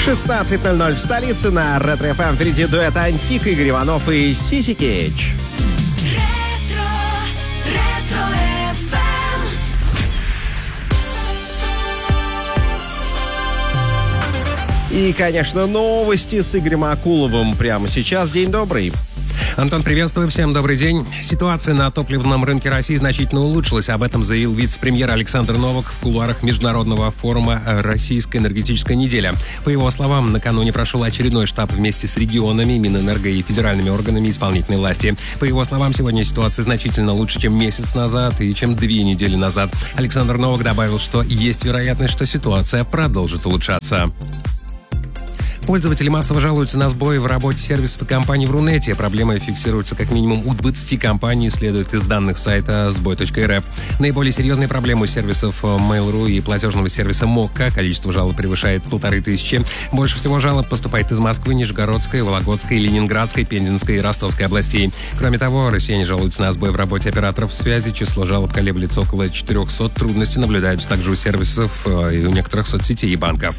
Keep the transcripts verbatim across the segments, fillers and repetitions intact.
шестнадцать ноль ноль в столице на Ретро-эф эм. Впереди дуэт Антик, Игорь Иванов и Сиси Кейдж. И, конечно, новости с Игорем Акуловым прямо сейчас. День добрый. Антон, приветствую, всем добрый день. Ситуация на топливном рынке России значительно улучшилась. Об этом заявил вице-премьер Александр Новак в кулуарах международного форума «Российская энергетическая неделя». По его словам, накануне прошел очередной штаб вместе с регионами, Минэнерго и федеральными органами исполнительной власти. По его словам, сегодня ситуация значительно лучше, чем месяц назад и чем две недели назад. Александр Новак добавил, что есть вероятность, что ситуация продолжит улучшаться. Пользователи массово жалуются на сбои в работе сервисов и компаний в Рунете. Проблемы фиксируются как минимум у двадцати компаний, следует из данных сайта сбой точка эр эф. Наиболее серьезные проблемы у сервисов Mail.ru и платежного сервиса Мокка. Количество жалоб превышает полторы тысячи. Больше всего жалоб поступает из Москвы, Нижегородской, Вологодской, Ленинградской, Пензенской и Ростовской областей. Кроме того, россияне жалуются на сбой в работе операторов связи. Число жалоб колеблется около четырехсот. Трудности наблюдаются также у сервисов и у некоторых соцсетей и банков.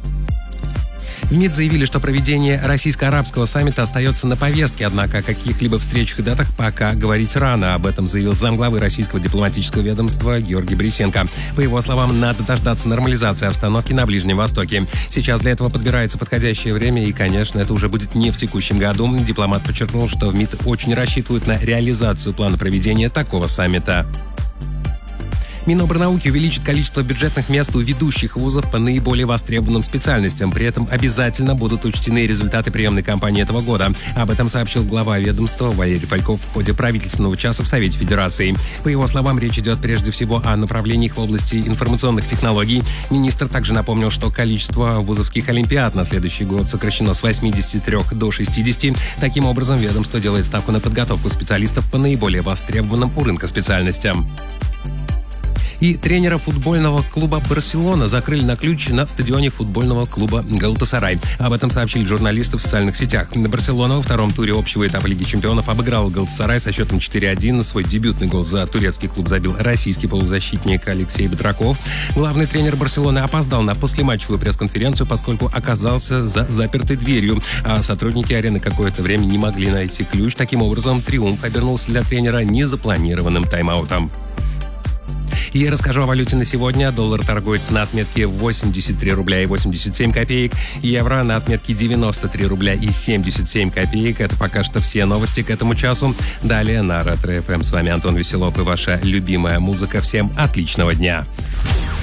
В МИД заявили, что проведение российско-арабского саммита остается на повестке, однако о каких-либо встречах и датах пока говорить рано. Об этом заявил замглавы российского дипломатического ведомства Георгий Борисенко. По его словам, надо дождаться нормализации обстановки на Ближнем Востоке. Сейчас для этого подбирается подходящее время, и, конечно, это уже будет не в текущем году. Дипломат подчеркнул, что в МИД очень рассчитывают на реализацию плана проведения такого саммита. Минобрнауки увеличит количество бюджетных мест у ведущих вузов по наиболее востребованным специальностям. При этом обязательно будут учтены результаты приемной кампании этого года. Об этом сообщил глава ведомства Валерий Фальков в ходе правительственного часа в Совете Федерации. По его словам, речь идет прежде всего о направлениях в области информационных технологий. Министр также напомнил, что количество вузовских олимпиад на следующий год сокращено с восьмидесяти трёх до шестидесяти. Таким образом, ведомство делает ставку на подготовку специалистов по наиболее востребованным у рынка специальностям. И тренера футбольного клуба «Барселона» закрыли на ключ на стадионе футбольного клуба «Галатасарай». Об этом сообщили журналисты в социальных сетях. «Барселона» во втором туре общего этапа Лиги чемпионов обыграл «Галатасарай» со счетом четыре один. Свой дебютный гол за турецкий клуб забил российский полузащитник Алексей Батраков. Главный тренер «Барселоны» опоздал на послематчевую пресс-конференцию, поскольку оказался за запертой дверью, а сотрудники арены какое-то время не могли найти ключ. Таким образом, триумф обернулся для тренера незапланированным тайм-аутом. И расскажу о валюте на сегодня. Доллар торгуется на отметке восемьдесят три рубля и восемьдесят семь копеек. Евро на отметке девяносто три рубля и семьдесят семь копеек. Это пока что все новости к этому часу. Далее на Ретро-эф эм. С вами Антон Веселов и ваша любимая музыка. Всем отличного дня.